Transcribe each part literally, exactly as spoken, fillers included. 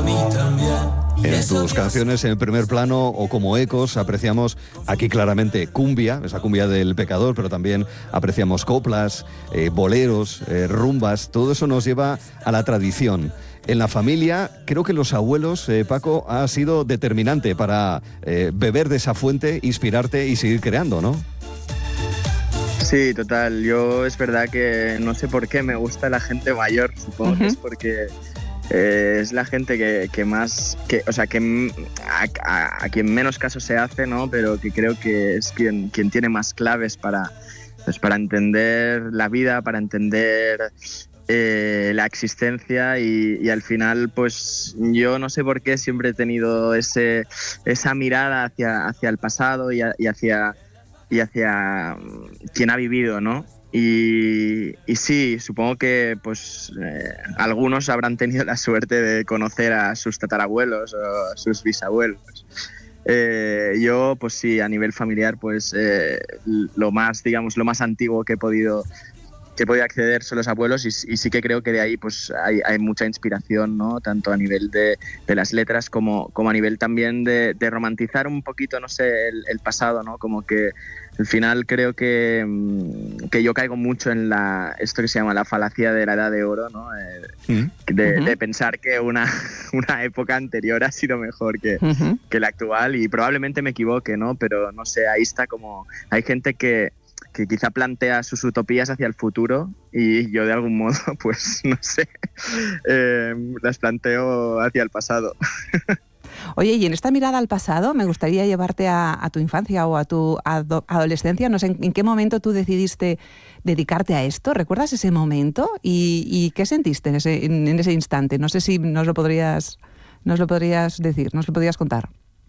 mí también. En tus canciones en primer plano o como ecos apreciamos aquí claramente cumbia, esa cumbia del pecador, pero también apreciamos coplas, eh, boleros, eh, rumbas, todo eso nos lleva a la tradición. En la familia, creo que los abuelos, eh, Paco, ha sido determinante para eh, beber de esa fuente, inspirarte y seguir creando, ¿no? Sí, total. Yo es verdad que no sé por qué me gusta la gente mayor, supongo uh-huh. que es porque... Eh, es la gente que, que más, que, o sea, que a, a, a quien menos caso se hace, ¿no? Pero que creo que es quien, quien tiene más claves para, pues, para entender la vida, para entender eh, la existencia y, y al final, pues yo no sé por qué siempre he tenido ese, esa mirada hacia, hacia el pasado y, a, y, hacia, y hacia quien ha vivido, ¿no? Y, y sí, supongo que pues eh, algunos habrán tenido la suerte de conocer a sus tatarabuelos o a sus bisabuelos. Eh, yo, pues sí, a nivel familiar, pues eh, lo más, digamos, lo más antiguo que he podido que he podido acceder son los abuelos y, y sí que creo que de ahí pues hay, hay mucha inspiración, ¿no? Tanto a nivel de, de las letras como, como a nivel también de, de romantizar un poquito, no sé, el, el pasado, ¿no? Como que al final creo que, que yo caigo mucho en la esto que se llama la falacia de la edad de oro, ¿no? Eh, de, uh-huh. de pensar que una, una época anterior ha sido mejor que, uh-huh. que la actual y probablemente me equivoque, ¿no? Pero no sé, ahí está como... Hay gente que que quizá plantea sus utopías hacia el futuro y yo de algún modo, pues no sé, eh, las planteo hacia el pasado. Oye, y en esta mirada al pasado me gustaría llevarte a, a tu infancia o a tu ado- adolescencia. No sé, ¿en, ¿en qué momento tú decidiste dedicarte a esto? ¿Recuerdas ese momento? ¿Y, y qué sentiste en ese, en, en ese instante? No sé si nos lo podrías, nos lo podrías decir, nos lo podrías contar.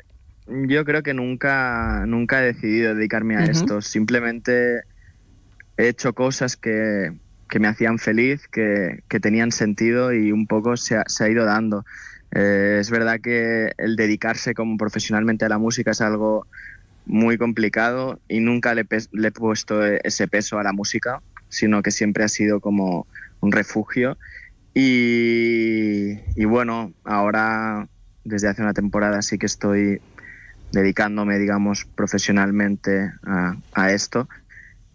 Yo creo que nunca, nunca he decidido dedicarme a uh-huh. esto. Simplemente he hecho cosas que, que me hacían feliz, que, que tenían sentido y un poco se ha, se ha ido dando. Eh, es verdad que el dedicarse como profesionalmente a la música es algo muy complicado y nunca le, pe- le he puesto ese peso a la música, sino que siempre ha sido como un refugio. Y, y bueno, ahora desde hace una temporada sí que estoy dedicándome, digamos, profesionalmente a, a esto